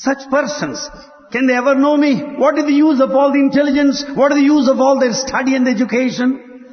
Such persons, can they ever know me? What is the use of all the intelligence? What is the use of all their study and education?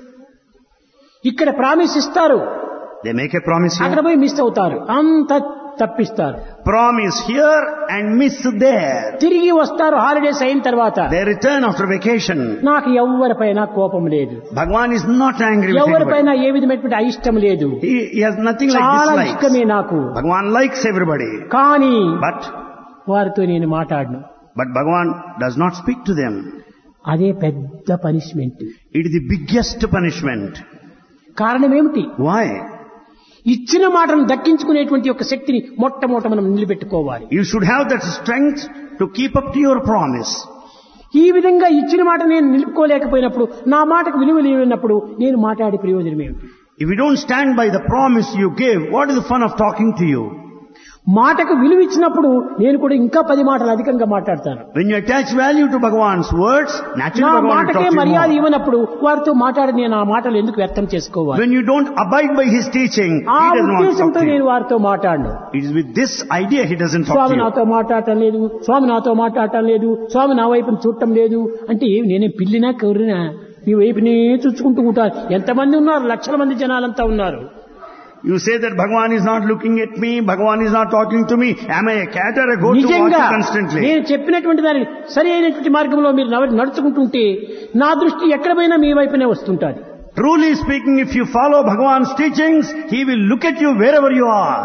ఇక్కడ promise ఇస్తారు, They make a promise అక్కడ here, పోయి miss అవుతారు, అంత తప్పిస్తారు. promise here and miss there. తిరిగి వస్తారు holidays అయిన తర్వాత. They return after vacation. నాకు ఎవరిపైన కోపం లేదు, Bhagavan is not angry with anybody. ఎవరిపైన ఏ విధమైనటువంటి అయిష్టం లేదు, He has nothing like చాలా dislikes. ఇష్టమే నాకు. Bhagavan likes everybody. కానీ But వారితో నేను మాట్లాడను. Bhagavan does not speak to them. అదే పెద్ద punishment. It is the biggest punishment. కారణం ఏమిటి? Why? ఇచ్చిన మాటను దక్కించుకునేటువంటి ఒక శక్తిని మొట్టమొదట మనం నిలబెట్టుకోవాలి. You should have that strength to keep up to your promise. ఈ విధంగా ఇచ్చిన మాట నేను నిలుపుకోలేకపోయినప్పుడు, నా మాటకు విలువ లేనప్పుడు నేను మాట్లాడే ప్రయోజనం ఏమిటి? If you don't stand by the promise you gave, what is the fun of talking to you? మాటకు విలువ ఇచ్చినప్పుడు నేను కూడా ఇంకా 10 మాటలు అధికంగా మాట్లాడతాను. When you attach value to Bhagavan's words, నా naturally Bhagavan will మాటకే talk to you మర్యాద more. ఇవ్వనప్పుడు వారితో మాట్లాడి నేను ఆ మాటలు ఎందుకు వ్యర్థం చేసుకోవాలి? When you don't abide by his teaching, ఆ he does not talk ఉద్దేశంతో to నేను you. వారితో మాట్లాడను. It is with this idea he doesn't talk Swamy to you. నాతో మాట్లాడటం లేదు, స్వామి నాతో మాట్లాడటం లేదు, స్వామి నా వైపుని చూడటం లేదు అంటే ఏమి నేనే పిల్లినా కౌరినా మీ వైపునే చూచుకుంటూ ఉంటారు. ఎంతమంది ఉన్నారు? లక్షల మంది జనాలంతా ఉన్నారు. You say that Bhagavan is not looking at me, Bhagavan is not talking to me. Am I a cat or a goat to watch నిజంగా you constantly? నేను చెప్పినటువంటి దాన్ని సరి అయినటువంటి మార్గంలో మీరు నడుచుకుంటుంటే నా దృష్టి ఎక్కడ పోయినా మీ వైపునే వస్తుంటాది. Truly speaking, if you follow Bhagavan's teachings, he will look at you wherever you are.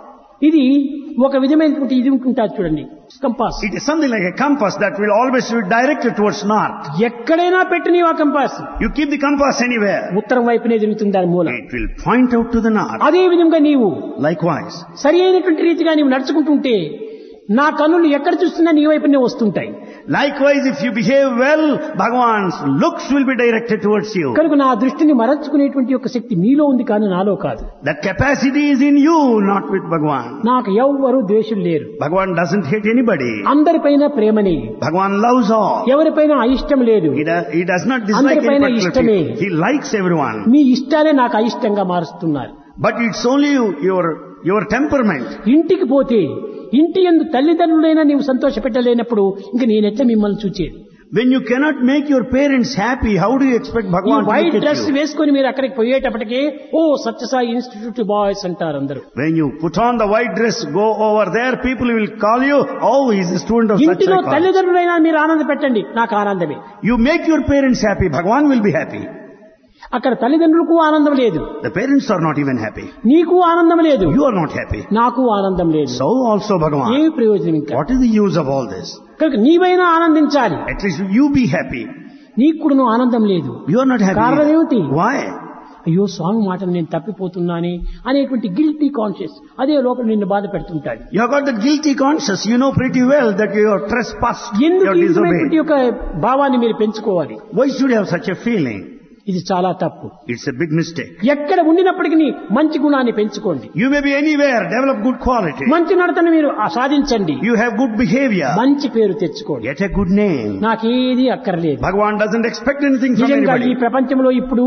ఇది ఒక విధమైనటువంటి ఇది ఉంటుంటారు చూడండి, compass. It is something like a compass that will always be directed towards north. ఎక్కడైనా పెట్టిన ఆ compass You keep the compass anywhere, ఉత్తరం వైపునే తిరుగుతుంది దాని మూల. it will point out to the north. అదే విధంగా నీవు Likewise, సరి అయినటువంటి రీతిగా నీవు నడుచుకుంటుంటే నా కన్నులు ఎక్కడ చూస్తున్నా నీ వైపునే వస్తుంటాయి. likewise, if you behave well, Bhagavan's looks will be directed towards you. కనుక నా దృష్టిని మరల్చుకునేటువంటి ఒక శక్తి మీలో ఉంది కానీ నాలో కాదు. That capacity is in you, not with Bhagavan. నాకు ఎవ్వరూ ద్వేషులు లేరు. Bhagavan doesn't hate anybody. అందరిపైన ప్రేమని, Bhagavan loves all. ఎవరిపైన అయిష్టం లేదు. He does not dislike అందరిపైన any particular ఇష్టమే. people. He likes everyone. మీ ఇష్టాలే నాకు అయిష్టంగా మారుస్తున్నారు. But it's only your temperament. ఇంటికి పోతే ఇంటి యందు తల్లిదండ్రులైనా నీవు సంతోష పెట్టలేనప్పుడు ఇంక నేనెట్లా మిమ్మల్ని చూచేది? When you cannot make your parents happy, how do you expect ఈ Bhagavan to white look at dress you? వేసుకొని మీరు అక్కడికి పోయేటప్పటికే ఓ సత్యసాయి ఇన్స్టిట్యూట్ బాయ్స్ అంటారు అందరూ. When you put on the white dress, go over there, people will call you, oh, he's a student of such ఇంటిలో a college. తల్లిదండ్రులైనా మీరు ఆనంద పెట్టండి, నాకు ఆనందమే. You make your parents happy, Bhagavan will be happy. అక్కడ తల్లిదండ్రులకు ఆనందం లేదు, The parents are not even happy. నీకు ఆనందం లేదు, You are not happy. నాకు ఆనందం లేదు. So also Bhagavan. ఏమి ప్రయోజనం ఇంకా? What is the use of all this? కనుక నీవైనా ఆనందించాలి, At least you be happy. నీకు కూడా నువ్వు ఆనందం లేదు. You are not happy. కారణం ఏమిటి? Why? అయ్యో స్వామి మాటను నేను తప్పిపోతున్నానే అనేటువంటి గిల్టీ కాన్షియస్ అదే లోపల నిన్ను బాధ పెడుతుంటాడు. You have got the guilty conscience. You know pretty well that you are trespassed. You ఎందుకు are ఈ విధమైనటువంటి disobeyed. యొక్క భావాన్ని మీరు పెంచుకోవాలి? Why should you have such a feeling? ఇది చాలా తప్పు. It's a big mistake. ఎక్కడ ఉండినప్పటికీ మంచి గుణాన్ని పెంచుకోండి, You may be anywhere, develop good quality. మంచి నడతను మీరు సాధించండి, You have good behavior. మంచి పేరు తెచ్చుకోండి. Get a good name. నాకేది అక్కర్లేదు. Bhagavan doesn't expect anything from నిజంగా ఈ anybody. ప్రపంచంలో ఇప్పుడు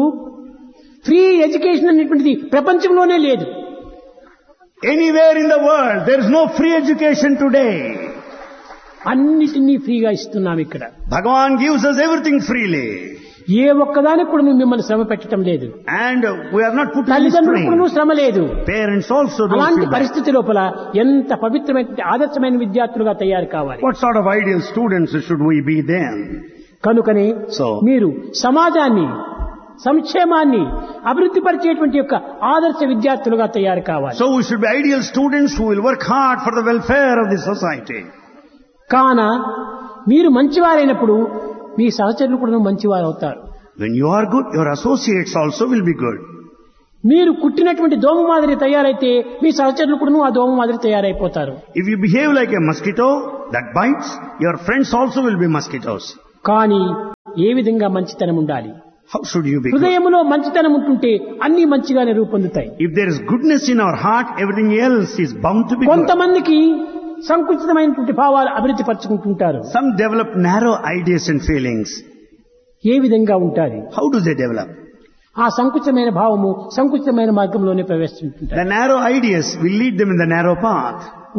ఫ్రీ ఎడ్యుకేషన్ అనేటువంటిది ప్రపంచంలోనే లేదు. Anywhere in the world, there is no free education today. అన్నిటినీ ఫ్రీగా ఇస్తున్నాం ఇక్కడ. Bhagavan gives us everything freely. ఏ ఒక్కదానికి కూడా మేము మిమ్మల్ని శ్రమ పెట్టడం లేదు. And we are not put in తల్లిదండ్రులకు strain. శ్రమ లేదు. Parents also don't అలాంటి feel bad. పరిస్థితి లోపల ఎంత పవిత్రమైన ఆదర్శమైన విద్యార్థులుగా తయారు కావాలి. What sort of ideal students should we be then? కనుకనే So, మీరు సమాజాన్ని, సంక్షేమాన్ని అభివృద్ధి పరిచేటువంటి యొక్క ఆదర్శ విద్యార్థులుగా తయారు కావాలి. we should be ideal students who will work hard for the welfare of the society. కాన మీరు మంచివారైనప్పుడు మీ సహచరులు కూడా మంచివారు అవుతారు. When you are good, your associates also will be good. మీరు కుట్టినటువంటి దోమ మాదిరి తయారైతే మీ సహచరులు కూడా ఆ దోమ మాదిరి తయారైపోతారు. If you behave like a mosquito that bites, your friends also will be mosquitoes. కానీ ఏ విధంగా మంచితనం ఉండాలి? How should you be good? హృదయంలో మంచితనం ఉంటుంటే అన్ని మంచిగానే రూపొందుతాయి. If there is goodness in our heart, everything else is bound to be good. కొంతమందికి సంకుచితమైనటువంటి భావాలు అభివృద్ధి పరుచుకుంటుంటారు. Some develop narrow ideas and feelings. ఏ విధంగా ఉంటాది? How do they develop? ఆ సంకుచితమైన భావము సంకుచితమైన మార్గంలోనే ప్రవేశిస్తుంటారు. The narrow ideas will lead them in the narrow path.